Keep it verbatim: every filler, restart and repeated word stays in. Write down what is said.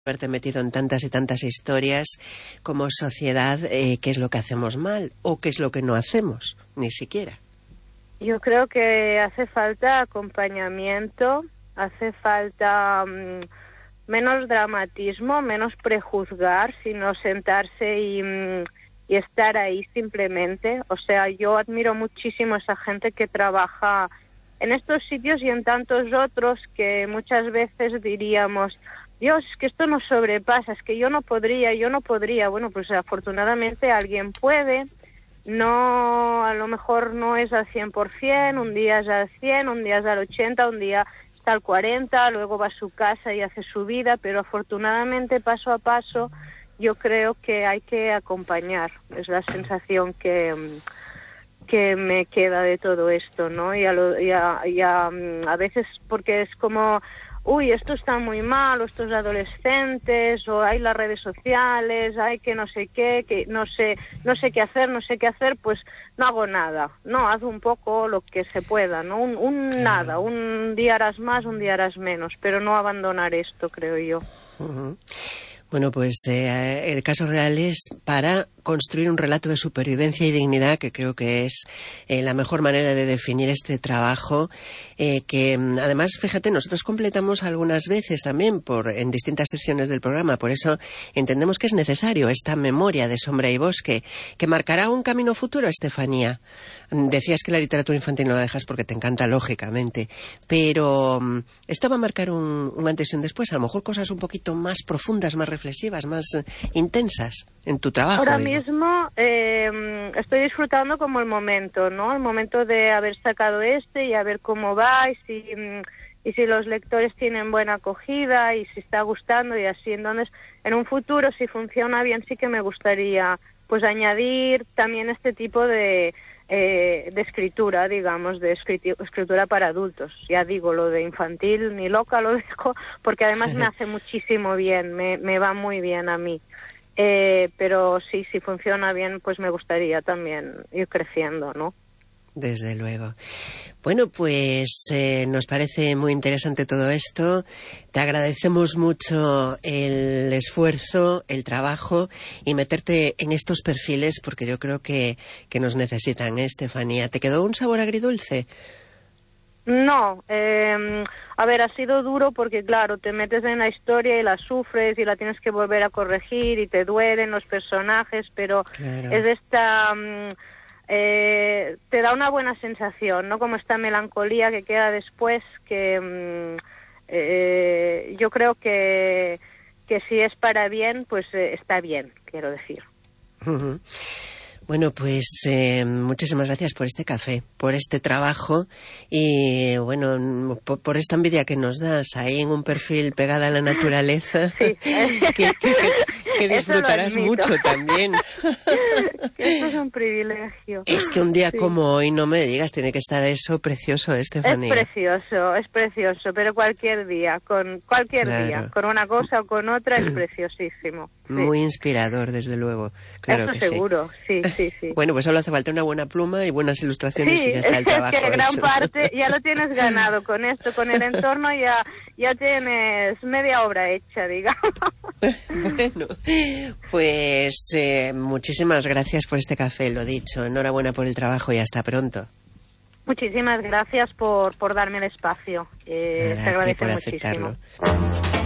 haberte metido en tantas y tantas historias como sociedad, eh, qué es lo que hacemos mal o qué es lo que no hacemos, ni siquiera. Yo creo que hace falta acompañamiento, hace falta um, menos dramatismo, menos prejuzgar, sino sentarse y, um, y estar ahí simplemente. O sea, yo admiro muchísimo a esa gente que trabaja en estos sitios y en tantos otros que muchas veces diríamos: Dios, es que esto nos sobrepasa, es que yo no podría, yo no podría. Bueno, pues afortunadamente alguien puede, no, a lo mejor no es al cien por cien, un día es al cien, un día es al ochenta, un día está al cuarenta, luego va a su casa y hace su vida, pero afortunadamente paso a paso yo creo que hay que acompañar, es la sensación que, que me queda de todo esto, ¿no? Y a, lo, y a, y a, a veces porque es como: uy, esto está muy mal, o estos adolescentes, o hay las redes sociales, hay que no sé qué, que no sé, no sé qué hacer, no sé qué hacer, pues no hago nada. No, haz un poco lo que se pueda, ¿no? Un, un claro. nada, un día harás más, un día harás menos, pero no abandonar esto, creo yo. Uh-huh. Bueno, pues eh, el caso real es para construir un relato de supervivencia y dignidad, que creo que es eh, la mejor manera de definir este trabajo, eh, que además, fíjate, nosotros completamos algunas veces también por en distintas secciones del programa, por eso entendemos que es necesario esta memoria de Sombra y Bosque, que marcará un camino futuro, Estefanía. Decías que la literatura infantil no la dejas porque te encanta, lógicamente, pero um, esto va a marcar un, un antes y un después, a lo mejor cosas un poquito más profundas, más reflexivas, más uh, intensas en tu trabajo. Ahora digo. mismo eh, estoy disfrutando como el momento, ¿no? El momento de haber sacado este y a ver cómo va y si, y si los lectores tienen buena acogida y si está gustando y así. Entonces, en un futuro, si funciona bien, sí que me gustaría pues añadir también este tipo de... Eh, de escritura, digamos, de escritu- escritura para adultos. Ya digo, lo de infantil ni loca lo dejo, porque además me hace muchísimo bien, me, me va muy bien a mí. Eh, pero sí, si funciona bien, pues me gustaría también ir creciendo, ¿no? Desde luego. Bueno, pues eh, nos parece muy interesante todo esto. Te agradecemos mucho el esfuerzo, el trabajo y meterte en estos perfiles porque yo creo que, que nos necesitan, ¿eh, Estefanía? ¿Te quedó un sabor agridulce? No, eh, a ver, ha sido duro porque, claro, te metes en la historia y la sufres y la tienes que volver a corregir y te duelen los personajes, pero claro. Es esta... Um, Eh, te da una buena sensación, ¿no? Como esta melancolía que queda después, que eh, yo creo que, que si es para bien, pues eh, está bien, quiero decir. Uh-huh. Bueno, pues eh, muchísimas gracias por este café, por este trabajo y, bueno, por, por esta envidia que nos das ahí en un perfil pegada a la naturaleza, sí. que, que, que, que disfrutarás mucho también. Que esto es un privilegio. Es que un día sí. como hoy, no me digas, tiene que estar eso precioso, Estefanía. Es precioso, es precioso, pero cualquier día, con cualquier claro. día, con una cosa o con otra, es preciosísimo. Sí. Muy inspirador, desde luego. Claro Eso que seguro, sí, sí, sí. Bueno, pues solo hace falta una buena pluma y buenas ilustraciones sí, y ya está el trabajo es que gran hecho. parte ya lo tienes ganado con esto, con el entorno ya, ya tienes media obra hecha, digamos. Bueno, pues eh, muchísimas gracias por este café, lo dicho. Enhorabuena por el trabajo y hasta pronto. Muchísimas gracias por, por darme el espacio. Eh, Nada, te agradezco por muchísimo. aceptarlo.